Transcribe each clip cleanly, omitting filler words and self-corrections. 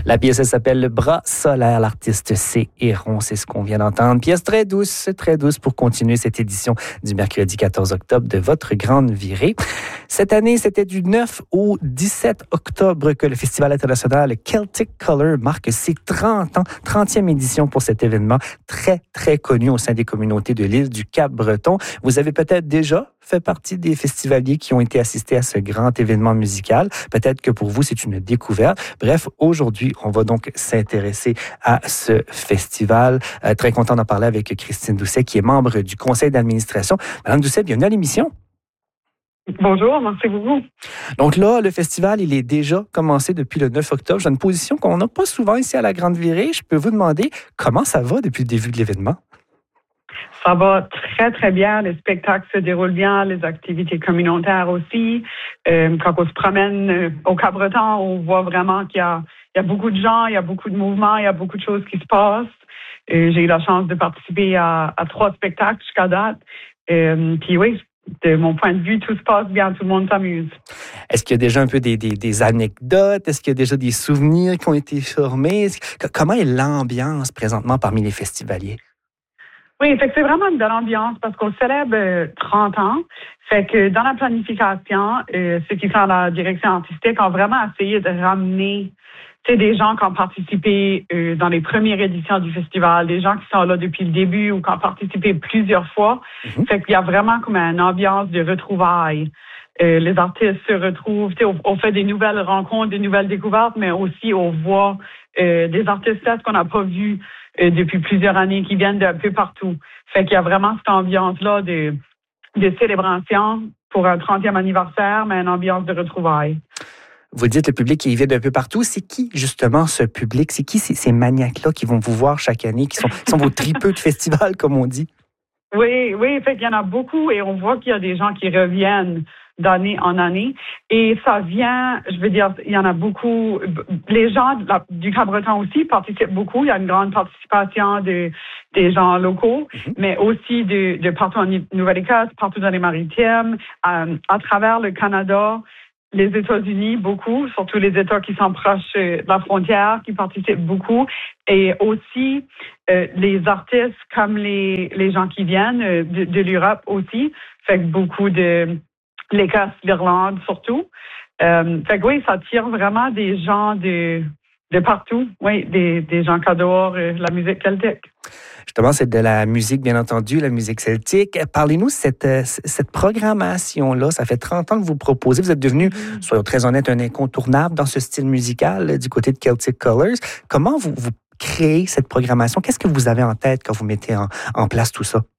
La pièce, elle s'appelle Le bras solaire. L'artiste, c'est Héron. C'est ce qu'on vient d'entendre. Pièce très douce pour continuer cette édition du mercredi 14 octobre de votre grande virée. Cette année, c'était du 9 au 17 octobre que le Festival international Celtic Color marque ses 30 ans, 30e édition pour cet événement très, très connu au sein des communautés de l'île du Cap-Breton. Vous avez peut-être déjà fait partie des festivaliers qui ont été assistés à ce grand événement musical. Peut-être que pour vous, c'est une découverte. Bref, aujourd'hui, on va donc s'intéresser à ce festival. Très content d'en parler avec Christine Doucet, qui est membre du conseil d'administration. Madame Doucet, bienvenue à l'émission. Bonjour, merci beaucoup. Donc là, le festival, il est déjà commencé depuis le 9 octobre. J'ai une position qu'on n'a pas souvent ici à la Grande Virée. Je peux vous demander comment ça va depuis le début de l'événement? Ça va très, très bien. Les spectacles se déroulent bien, les activités communautaires aussi. Quand on se promène au Cap-Breton, on voit vraiment qu'il y a beaucoup de gens, il y a beaucoup de mouvements, il y a beaucoup de choses qui se passent. J'ai eu la chance de participer à 3 spectacles jusqu'à date. Puis oui, de mon point de vue, tout se passe bien, tout le monde s'amuse. Est-ce qu'il y a déjà un peu des anecdotes? Est-ce qu'il y a déjà des souvenirs qui ont été formés? Comment est l'ambiance présentement parmi les festivaliers? Oui, fait que c'est vraiment une belle ambiance parce qu'on célèbre 30 ans. Fait que dans la planification, ceux qui sont à la direction artistique ont vraiment essayé de ramener des gens qui ont participé dans les premières éditions du festival, des gens qui sont là depuis le début ou qui ont participé plusieurs fois. Fait qu'il y a vraiment comme une ambiance de retrouvailles. Les artistes se retrouvent, on fait des nouvelles rencontres, des nouvelles découvertes, mais aussi on voit des artistes qu'on n'a pas vus depuis plusieurs années qui viennent d'un peu partout. Fait qu'il y a vraiment cette ambiance-là de célébration pour un 30e anniversaire, mais une ambiance de retrouvailles. Vous dites le public qui vient d'un peu partout. C'est qui, justement, ce public? C'est qui ces maniaques-là qui vont vous voir chaque année, qui sont vos tripeux de festival, comme on dit? Oui, fait qu'il y en a beaucoup et on voit qu'il y a des gens qui reviennent d'année en année. Et ça vient, je veux dire, il y en a beaucoup. Les gens du Cap-Breton aussi participent beaucoup. Il y a une grande participation des gens locaux, mais aussi de partout en Nouvelle-Écosse, partout dans les Maritimes, à travers le Canada, les États-Unis, beaucoup, surtout les États qui sont proches de la frontière, qui participent beaucoup. Et aussi les artistes comme les gens qui viennent de l'Europe aussi. Fait que beaucoup de l'Écosse, l'Irlande surtout. Fait que oui, ça tire vraiment des gens de partout. Oui, des gens qui adorent la musique celtique. Justement, c'est de la musique, bien entendu, la musique celtique. Parlez-nous de cette programmation-là. Ça fait 30 ans que vous proposez. Vous êtes devenu, soyons très honnêtes, un incontournable dans ce style musical du côté de Celtic Colors. Comment vous créez cette programmation? Qu'est-ce que vous avez en tête quand vous mettez en place tout ça?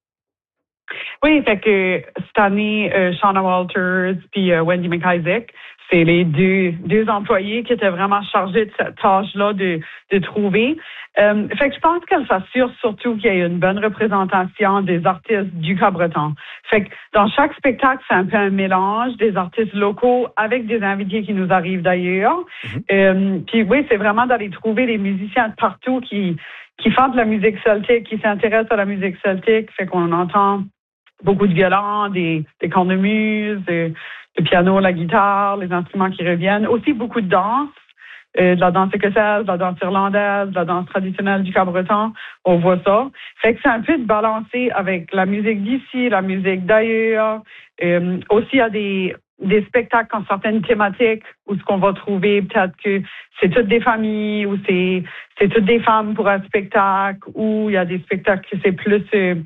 Oui, fait que cette année, Shauna Walters puis Wendy McIsaac, c'est les deux employés qui étaient vraiment chargés de cette tâche-là de trouver. Fait que je pense qu'elle s'assure surtout qu'il y ait une bonne représentation des artistes du Cap-Breton. Fait que dans chaque spectacle, c'est un peu un mélange des artistes locaux avec des invités qui nous arrivent d'ailleurs. Puis oui, c'est vraiment d'aller trouver des musiciens de partout qui font de la musique celtique, qui s'intéressent à la musique celtique. Fait qu'on entend beaucoup de violons, des cornemuses, le piano, la guitare, les instruments qui reviennent. Aussi beaucoup de danse, de la danse écossaise, de la danse irlandaise, de la danse traditionnelle du Cap-Breton. On voit ça. Fait que c'est un peu de balancer avec la musique d'ici, la musique d'ailleurs. Aussi, il y a des spectacles qui ont certaines thématiques où ce qu'on va trouver, peut-être que c'est toutes des familles ou c'est toutes des femmes pour un spectacle ou il y a des spectacles que c'est plus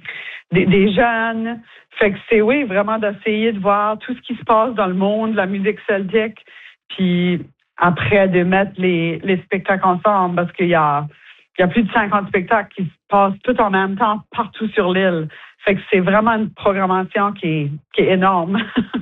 des jeunes. Fait que c'est, oui, vraiment d'essayer de voir tout ce qui se passe dans le monde, la musique celtique, puis après de mettre les spectacles ensemble parce qu'il y a plus de 50 spectacles qui se passent tout en même temps partout sur l'île. Fait que c'est vraiment une programmation qui est énorme.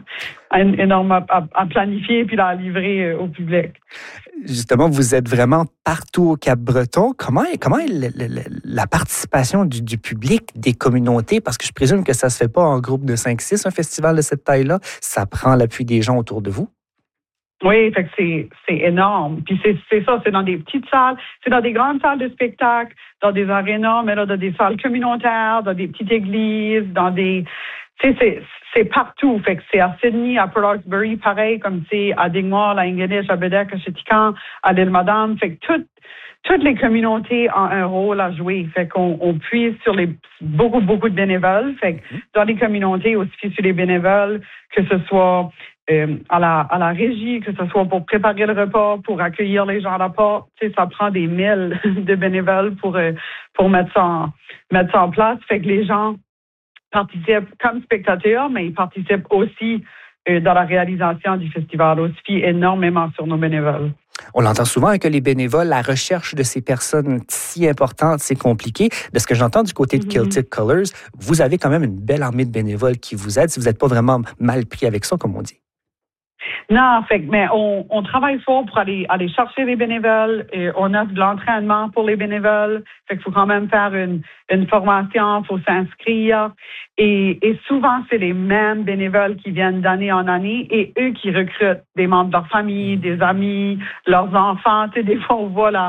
énorme à planifier puis à livrer au public. Justement, vous êtes vraiment partout au Cap-Breton. Comment est la participation du public, des communautés? Parce que je présume que ça ne se fait pas en groupe de 5-6, un festival de cette taille-là. Ça prend l'appui des gens autour de vous. Oui, fait que c'est énorme. Puis c'est ça, c'est dans des petites salles, c'est dans des grandes salles de spectacle, dans des arénas, mais là, dans des salles communautaires, dans des petites églises, dans des c'est partout. Fait que c'est à Sydney, à Port Hawkesbury, pareil, comme c'est à Dingwall, à Ingonish, à Bedeque, à Chéticamp, à l'Île-Madame. Fait que toutes les communautés ont un rôle à jouer. Fait qu'on puise sur beaucoup de bénévoles. Fait que dans les communautés, aussi sur les bénévoles, que ce soit à la régie, que ce soit pour préparer le repas, pour accueillir les gens à la porte. Ça prend des milles de bénévoles pour mettre ça en place. Fait que les gens participent comme spectateurs, mais ils participent aussi dans la réalisation du festival. On se fie énormément sur nos bénévoles. On l'entend souvent que les bénévoles, la recherche de ces personnes si importantes, c'est compliqué. De ce que j'entends du côté de Celtic Colors, vous avez quand même une belle armée de bénévoles qui vous aident si vous n'êtes pas vraiment mal pris avec ça, comme on dit. Non, mais on travaille fort pour aller chercher les bénévoles. Et on offre de l'entraînement pour les bénévoles. Fait qu'il faut quand même faire une formation, il faut s'inscrire. Et souvent, c'est les mêmes bénévoles qui viennent d'année en année et eux qui recrutent des membres de leur famille, des amis, leurs enfants. Tu sais, des fois, on voit la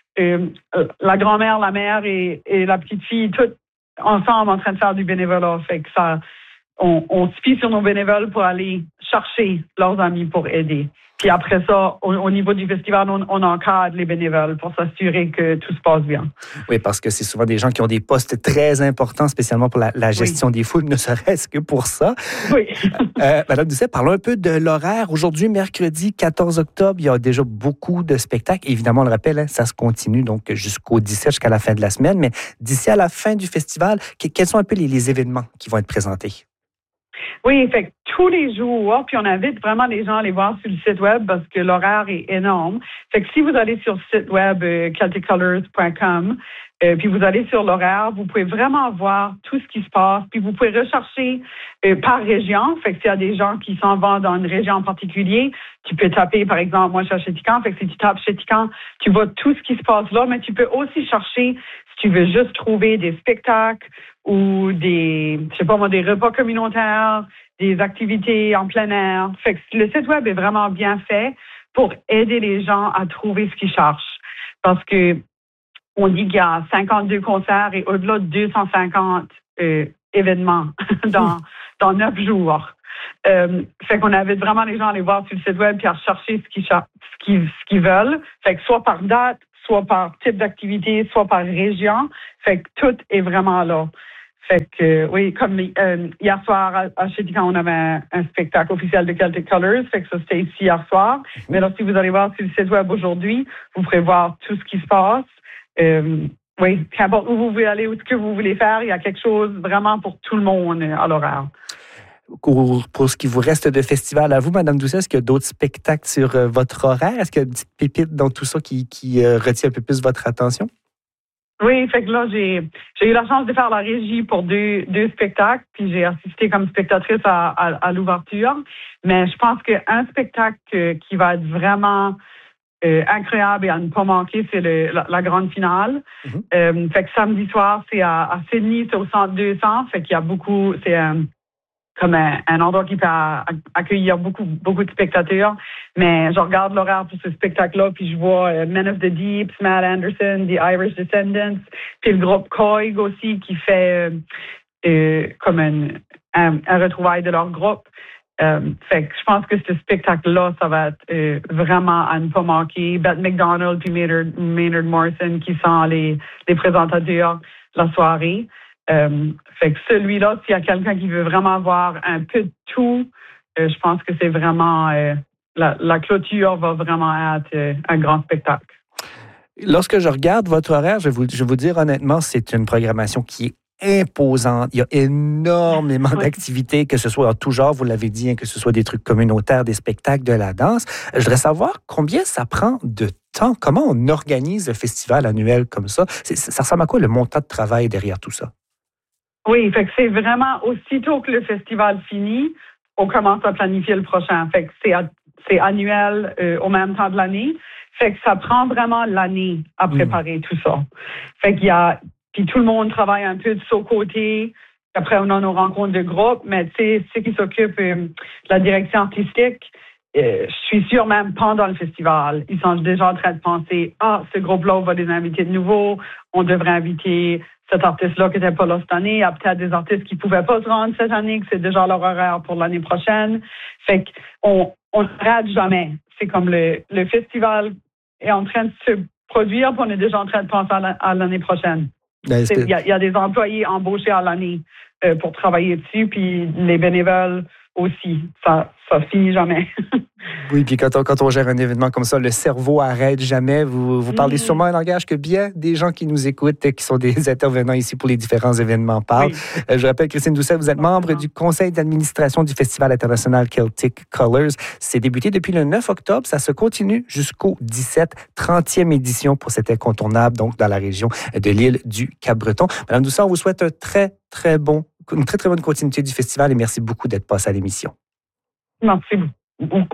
grand-mère, la mère et la petite fille, toutes ensemble en train de faire du bénévolat. Fait que ça... On se fie sur nos bénévoles pour aller chercher leurs amis pour aider. Puis après ça, au niveau du festival, on encadre les bénévoles pour s'assurer que tout se passe bien. Oui, parce que c'est souvent des gens qui ont des postes très importants, spécialement pour la gestion des foules, ne serait-ce que pour ça. Oui. Madame Doucet, parlons un peu de l'horaire. Aujourd'hui, mercredi 14 octobre, il y a déjà beaucoup de spectacles. Évidemment, on le rappelle, ça se continue donc jusqu'au 17, jusqu'à la fin de la semaine. Mais d'ici à la fin du festival, quels sont un peu les événements qui vont être présentés? Oui, fait que tous les jours, puis on invite vraiment les gens à aller voir sur le site web parce que l'horaire est énorme. Fait que si vous allez sur le site web celticcolors.com, puis vous allez sur l'horaire, vous pouvez vraiment voir tout ce qui se passe, puis vous pouvez rechercher par région. Fait que s'il y a des gens qui s'en vont dans une région en particulier, tu peux taper, par exemple, moi je suis à Chéticamp, fait que si tu tapes Chéticamp, tu vois tout ce qui se passe là, mais tu peux aussi chercher si tu veux juste trouver des spectacles ou des repas communautaires, des activités en plein air. Fait que le site web est vraiment bien fait pour aider les gens à trouver ce qu'ils cherchent. Parce que on dit qu'il y a 52 concerts et au-delà de 250 événements dans 9 jours. Fait qu'on invite vraiment les gens à aller voir sur le site web et à chercher ce qu'ils veulent. Fait que soit par date, soit par type d'activité, soit par région. Fait que tout est vraiment là. Fait que, oui, comme hier soir à Chéticamp, on avait un spectacle officiel de Celtic Colors. Fait que ça, c'était ici hier soir. Mais là, si vous allez voir sur le site web aujourd'hui, vous pourrez voir tout ce qui se passe. Oui, qu'importe où vous voulez aller ou ce que vous voulez faire, il y a quelque chose vraiment pour tout le monde à l'horaire. Pour ce qui vous reste de festival à vous, Mme Doucet, est-ce qu'il y a d'autres spectacles sur votre horaire? Est-ce qu'il y a une petite pépite dans tout ça qui retient un peu plus votre attention? Oui, fait que là, j'ai eu la chance de faire la régie pour deux spectacles, puis j'ai assisté comme spectatrice à l'ouverture. Mais je pense qu'un spectacle qui va être vraiment incroyable et à ne pas manquer, c'est la grande finale. Fait que samedi soir, c'est à Sydney, c'est au Centre 200. Fait qu'il y a beaucoup, c'est comme un endroit qui peut accueillir beaucoup de spectateurs. Mais je regarde l'horaire pour ce spectacle-là, puis je vois Men of the Deep, Matt Anderson, The Irish Descendants, puis le groupe Coig aussi qui fait comme un retrouvaille de leur groupe. Fait que je pense que ce spectacle-là, ça va être vraiment à ne pas manquer. Bette McDonald puis Maynard Morrison qui sont les présentateurs de la soirée. Fait que celui-là, s'il y a quelqu'un qui veut vraiment voir un peu de tout, je pense que c'est vraiment la clôture va vraiment être un grand spectacle. Lorsque je regarde votre horaire, je vais vous dire honnêtement, c'est une programmation qui est imposante. Il y a énormément d'activités, que ce soit en tout genre, vous l'avez dit, que ce soit des trucs communautaires, des spectacles, de la danse. Je voudrais savoir combien ça prend de temps, comment on organise un festival annuel comme ça. Ça ressemble à quoi le montant de travail derrière tout ça? Oui, fait que c'est vraiment aussitôt que le festival finit, on commence à planifier le prochain. Fait que c'est annuel au même temps de l'année. Fait que ça prend vraiment l'année à préparer tout ça. Fait qu'il y a puis tout le monde travaille un peu de son côté. Après, on a nos rencontres de groupe, mais tu sais, ceux qui s'occupent de la direction artistique, je suis sûre même pendant le festival, ils sont déjà en train de penser, ce groupe-là, on va les inviter de nouveau, on devrait inviter cet artiste-là qui n'était pas là cette année, il y a peut-être des artistes qui ne pouvaient pas se rendre cette année, que c'est déjà leur horaire pour l'année prochaine. Fait qu'on ne rate jamais. C'est comme le festival est en train de se produire, puis on est déjà en train de penser à l'année prochaine. Il y a des employés embauchés à l'année pour travailler dessus, puis les bénévoles aussi. Ça finit jamais. Oui, puis quand on gère un événement comme ça, le cerveau arrête jamais. Vous parlez sûrement un langage que bien des gens qui nous écoutent et qui sont des intervenants ici pour les différents événements parlent. Oui. Je rappelle, Christine Doucet, vous êtes membre du conseil d'administration du Festival international Celtic Colors. C'est débuté depuis le 9 octobre. Ça se continue jusqu'au 17, 30e édition pour cet incontournable, donc dans la région de l'île du Cap-Breton. Madame Doucet, on vous souhaite une très, très bonne continuité du festival et merci beaucoup d'être passée à l'émission. Merci beaucoup.